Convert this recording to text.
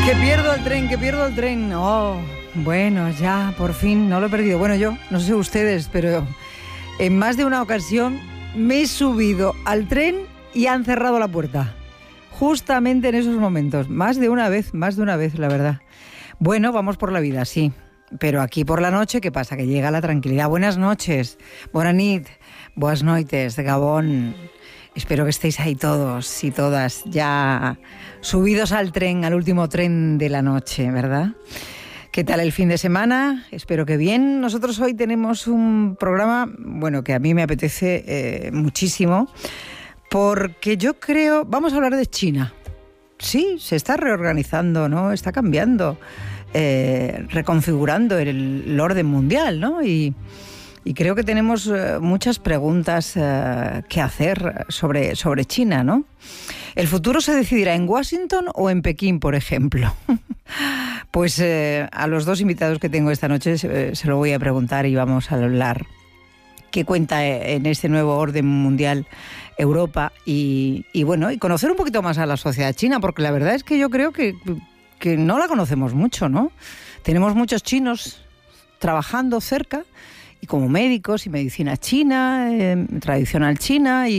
Que pierdo el tren. Oh, bueno, ya, por fin, no lo he perdido. Bueno, yo, no sé ustedes, pero en más de una ocasión me he subido al tren y han cerrado la puerta. Justamente en esos momentos. Más de una vez, la verdad. Bueno, vamos por la vida, sí. Pero aquí por la noche, ¿qué pasa? Que llega la tranquilidad. Buenas noches, bona nit, boas noites, de Gabón. Espero que estéis ahí todos y todas ya subidos al tren, al último tren de la noche, ¿verdad? ¿Qué tal el fin de semana? Espero que bien. Nosotros hoy tenemos un programa, bueno, que a mí me apetece muchísimo, porque yo creo, vamos a hablar de China. Sí, se está reorganizando, ¿no? Está cambiando, reconfigurando el orden mundial, ¿no? Y creo que tenemos muchas preguntas que hacer sobre China, ¿no? ¿El futuro se decidirá en Washington o en Pekín, por ejemplo? Pues a los dos invitados que tengo esta noche se lo voy a preguntar y vamos a hablar qué cuenta en este nuevo orden mundial Europa y bueno, y conocer un poquito más a la sociedad china, porque la verdad es que yo creo que no la conocemos mucho, ¿no? Tenemos muchos chinos trabajando cerca, y como médicos y medicina china, tradicional china,